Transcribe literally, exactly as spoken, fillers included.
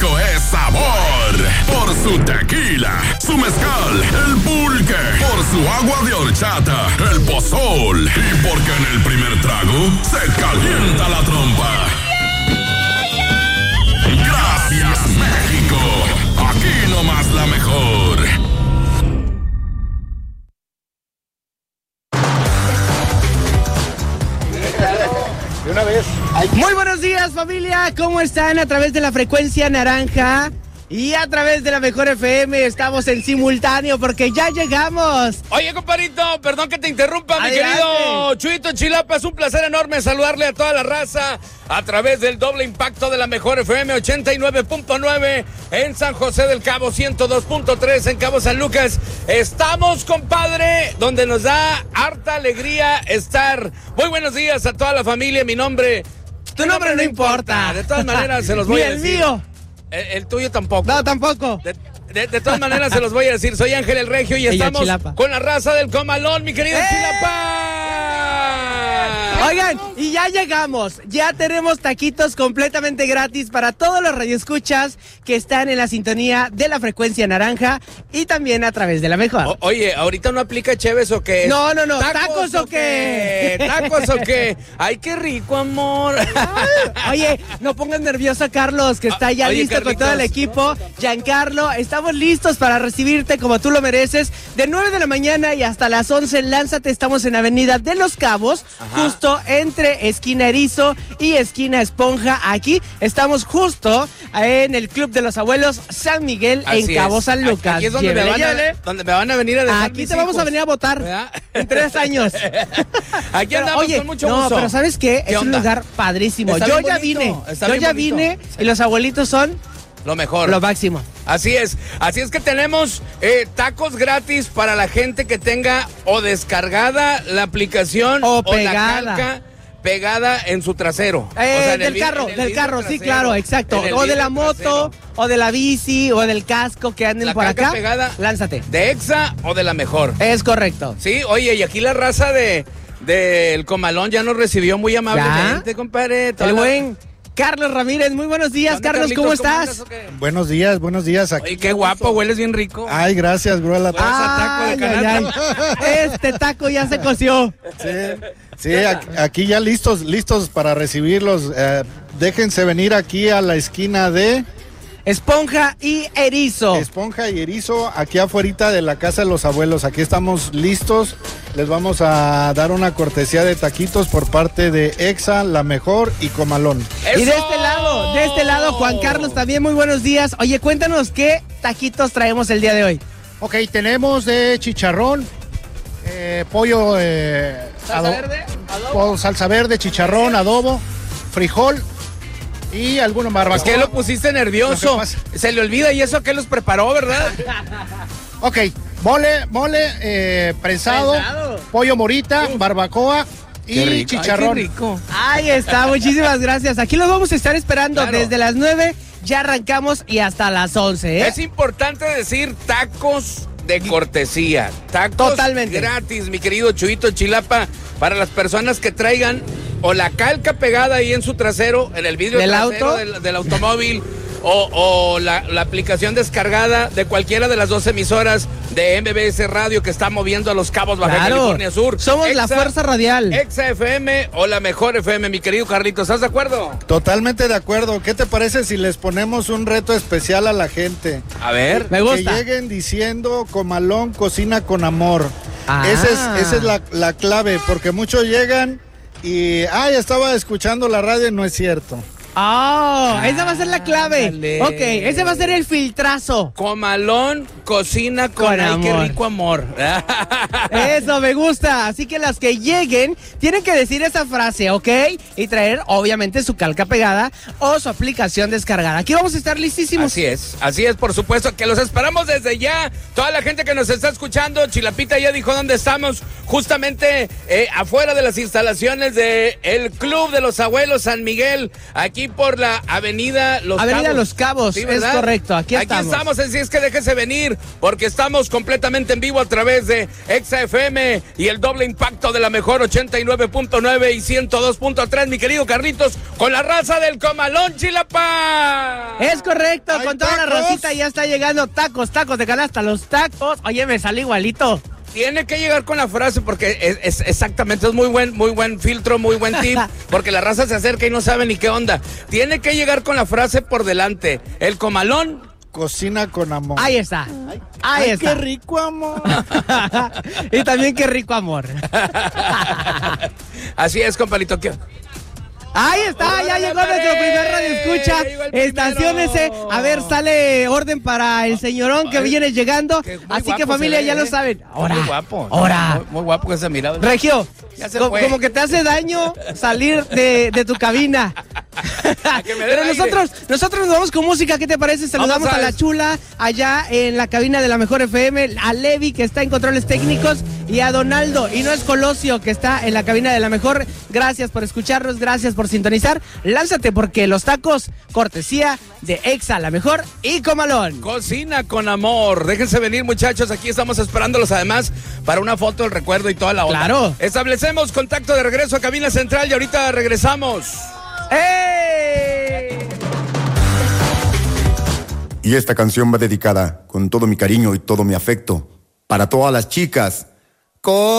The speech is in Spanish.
México es sabor. Por su tequila, su mezcal, el pulque. Por su agua de horchata, el pozol. Y porque en el primer trago se calienta la trompa. Gracias, México. Aquí nomás la mejor. De una vez. Muy buenos días, familia. ¿Cómo están? A través de la frecuencia naranja y a través de la mejor F M estamos en simultáneo porque ya llegamos. Oye, compadrito, perdón que te interrumpa, Adelante. mi querido Chuito Chilapa. Es un placer enorme saludarle a toda la raza a través del doble impacto de la mejor F M ochenta y nueve punto nueve en San José del Cabo, ciento dos punto tres en Cabo San Lucas. Estamos, compadre, donde nos da harta alegría estar. Muy buenos días a toda la familia. Mi nombre... Tu nombre no importa. De todas maneras, se los voy Ni a el decir. mío. El, el tuyo tampoco. No, tampoco. De, de, de todas maneras se los voy a decir. Soy Ángel el Regio y Ella, estamos Chilapa. con la raza del Comalón, mi querido ¡Eh! Chilapa. Oigan, y ya llegamos. Ya tenemos taquitos completamente gratis para todos los radioescuchas que están en la sintonía de la frecuencia naranja y también a través de la mejor. O, oye, ahorita no aplica Cheves o qué. No, no, no. ¿Tacos o qué? ¿Tacos o qué? Ay, qué rico, amor. Oye, no pongas nervioso a Carlos, que está ya Oye, listo Carlitos. con todo el equipo. Giancarlo, estamos listos para recibirte como tú lo mereces. De nueve de la mañana y hasta las once, lánzate. Estamos en Avenida de los Cabos, Ajá. justo entre esquina Erizo y esquina Esponja. Aquí estamos justo en el Club de los Abuelos San Miguel, Así en es. Cabo San Lucas. Aquí es donde, Llévele, me van a, llévele. donde me van a venir a dejar Aquí mis te vamos hijos. a venir a votar ¿Verdad? en tres años. Aquí Pero, andamos oye, con mucho no, gusto. pero ¿sabes qué? ¿Qué Es un onda? lugar padrísimo. Está Yo bien ya bonito, vine, está yo bien ya bonito. vine y los abuelitos son Lo mejor. lo máximo. Así es, así es que tenemos eh, tacos gratis para la gente que tenga o descargada la aplicación O o pegada. la calca pegada en su trasero. Eh, O sea, en el del vid- carro, en el del vidrio carro, sí, trasero. claro, exacto. En el O de vidrio la moto, trasero. o de la bici, o del casco que anden La por calca acá. pegada. Lánzate. ¿De Exa o de la mejor? Es correcto. Sí, oye, y aquí la raza de del Comalón ya nos recibió muy amablemente, compadre. Toda El la- buen Carlos Ramírez, muy buenos días, ¿Qué onda, Carlos, ¿cómo Carlitos? estás? andas o qué? Buenos días, buenos días. Aquí. Oye, qué guapo, hueles bien rico. Ay, gracias, Gruela. Pues, a taco de Ay, canasta. ay, ay. Este taco ya se coció. Sí, sí, aquí, aquí ya listos, listos para recibirlos. Eh, déjense venir aquí a la esquina de Esponja y erizo. Esponja y Erizo, aquí afuera de la casa de los abuelos. Aquí estamos listos. Les vamos a dar una cortesía de taquitos por parte de Exa, La Mejor y Comalón. Y de ¡Eso! este lado, de este lado, Juan Carlos también, muy buenos días. Oye, cuéntanos qué taquitos traemos el día de hoy. Ok, tenemos de chicharrón, eh, pollo, eh, ¿Salsa ado- verde? po- salsa verde, chicharrón, adobo, frijol y algunos ¿Por barbacoa. qué lo pusiste nervioso? Lo que pasa- Se le olvida y eso que los preparó, ¿verdad? Ok, mole, mole, eh, prensado, Prensado. pollo morita, barbacoa y Qué rico. chicharrón. Ay, qué rico. Ahí está, muchísimas gracias. Aquí los vamos a estar esperando Claro. desde las nueve, ya arrancamos y hasta las once, ¿eh? Es importante decir tacos de cortesía. Tacos Totalmente. gratis, mi querido Chuito Chilapa, para las personas que traigan o la calca pegada ahí en su trasero, en el vidrio ¿Del trasero auto? Del, del automóvil, o, o la, la aplicación descargada de cualquiera de las dos emisoras de M B S Radio que está moviendo a los Cabos Baja Claro, California Sur. somos la fuerza radial. Exa F M o la mejor F M, mi querido Carlitos, ¿estás de acuerdo? Totalmente de acuerdo. ¿Qué te parece si les ponemos un reto especial a la gente? A ver. Me Que gusta. lleguen diciendo Comalón cocina con amor. Ah. Esa es, esa es la, la clave, porque muchos llegan y, ay, estaba escuchando la radio y no es cierto. Oh, esa va a ser la clave. Ándale. Ok, ese va a ser el filtrazo. Comalón cocina con, Con ay, qué amor. rico amor. Eso me gusta. Así que las que lleguen tienen que decir esa frase, ¿ok? Y traer, obviamente, su calca pegada o su aplicación descargada. Aquí vamos a estar listísimos. Así es, así es, por supuesto, que los esperamos desde ya. Toda la gente que nos está escuchando, Chilapita ya dijo dónde estamos, justamente eh, afuera de las instalaciones de el Club de los Abuelos San Miguel, aquí ahí por la Avenida Los Avenida Cabos. Los Cabos, Sí, es ¿verdad? correcto, aquí estamos. Aquí estamos, así es que déjese venir, porque estamos completamente en vivo a través de Exa F M y el doble impacto de la mejor ochenta y nueve punto nueve y ciento dos punto tres, mi querido Carlitos, con la raza del Comalón, Chilapa. Es correcto, ¡Hay con toda la tacos! rosita ya está llegando tacos, tacos de canasta, los tacos. Oye, me sale igualito. Tiene que llegar con la frase porque es, es exactamente, es muy buen, muy buen filtro, muy buen tip, porque la raza se acerca y no sabe ni qué onda. Tiene que llegar con la frase por delante. El Comalón Cocina con amor. Ahí está. Ahí Ay, está. qué rico, amor. Y también qué rico amor. Así es, compadrito. ¿Qué? Ahí está, ya llegó nuestro primer radio escucha. Llegó el primero. Estaciónese. A ver, sale orden para el señorón que Ay, viene llegando. que muy Así que guapo familia, se ve, ya lo ¿eh? saben. Ahora. Muy guapo. Ahora. Muy, muy guapo que esa mirada. Regio, Ya se co- fue. como que te hace daño salir de, de tu cabina. que me dé Pero aire. nosotros, nosotros nos vamos con música, ¿qué te parece? Saludamos Vamos a a la ver. Chula allá en la cabina de la Mejor F M, a Levi que está en controles técnicos y a Donaldo, y no es Colosio que está en la cabina de la Mejor. Gracias por escucharnos, gracias por sintonizar. Lánzate porque los tacos, cortesía de Exa, la Mejor y Comalón. Cocina con amor. Déjense venir, muchachos. Aquí estamos esperándolos además para una foto del recuerdo y toda la onda. Claro. Establecemos contacto de regreso a cabina central y ahorita regresamos. ¡Ey! Y esta canción va dedicada con todo mi cariño y todo mi afecto para todas las chicas. Con